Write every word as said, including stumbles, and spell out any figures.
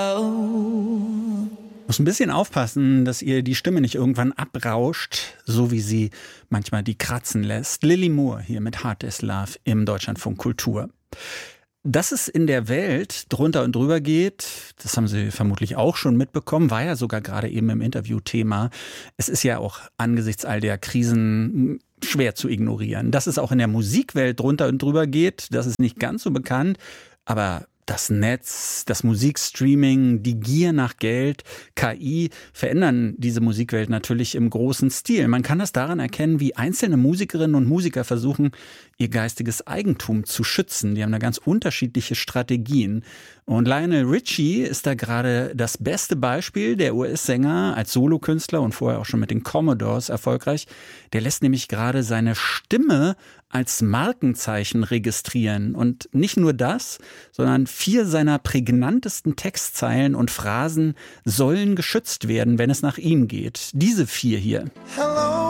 Muss ein bisschen aufpassen, dass ihr die Stimme nicht irgendwann abrauscht, so wie sie manchmal die kratzen lässt. Lily Moore hier mit Hard Day's Love im Deutschlandfunk Kultur. Dass es in der Welt drunter und drüber geht, das haben Sie vermutlich auch schon mitbekommen, war ja sogar gerade eben im Interview Thema. Es ist ja auch angesichts all der Krisen schwer zu ignorieren. Dass es auch in der Musikwelt drunter und drüber geht, das ist nicht ganz so bekannt, aber das Netz, das Musikstreaming, die Gier nach Geld, K I verändern diese Musikwelt natürlich im großen Stil. Man kann das daran erkennen, wie einzelne Musikerinnen und Musiker versuchen, ihr geistiges Eigentum zu schützen. Die haben da ganz unterschiedliche Strategien. Und Lionel Richie ist da gerade das beste Beispiel. Der U S-Sänger als Solokünstler und vorher auch schon mit den Commodores erfolgreich. Der lässt nämlich gerade seine Stimme als Markenzeichen registrieren. Und nicht nur das, sondern vier seiner prägnantesten Textzeilen und Phrasen sollen geschützt werden, wenn es nach ihm geht. Diese vier hier.